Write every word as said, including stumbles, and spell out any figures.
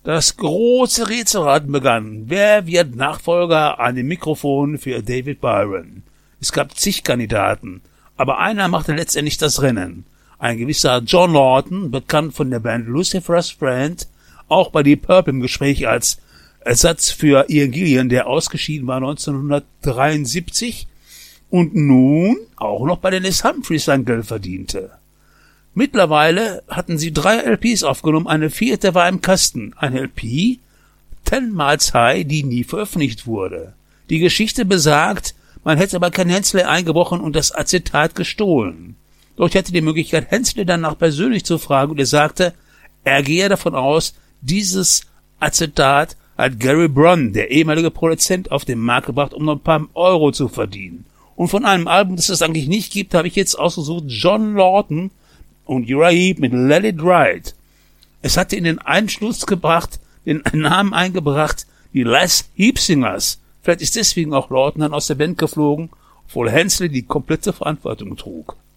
Das große Rätselraten begann. Wer wird Nachfolger an dem Mikrofon für David Byron? Es gab zig Kandidaten, aber einer machte letztendlich das Rennen. Ein gewisser John Lawton, bekannt von der Band Lucifer's Friend, auch bei Deep Purple im Gespräch als Ersatz für Ian Gillan, der ausgeschieden war neunzehnhundertdreiundsiebzig und nun auch noch bei den Les Humphreys sein Geld verdiente. Mittlerweile hatten sie drei L Ps aufgenommen, eine vierte war im Kasten, eine L P, Ten Miles High, die nie veröffentlicht wurde. Die Geschichte besagt, man hätte bei Ken Hensley eingebrochen und das Acetat gestohlen. Doch ich hatte die Möglichkeit, Hensley danach persönlich zu fragen und er sagte, er gehe davon aus, dieses Acetat hat Gary Brunn, der ehemalige Produzent, auf den Markt gebracht, um noch ein paar Euro zu verdienen. Und von einem Album, das es eigentlich nicht gibt, habe ich jetzt ausgesucht John Lawton und Uriah Heep mit Let It Ride. Es hatte in den Einschluss gebracht, den Namen eingebracht, die Les Heep Singers. Vielleicht ist deswegen auch Lawton dann aus der Band geflogen, obwohl Hensley die komplette Verantwortung trug.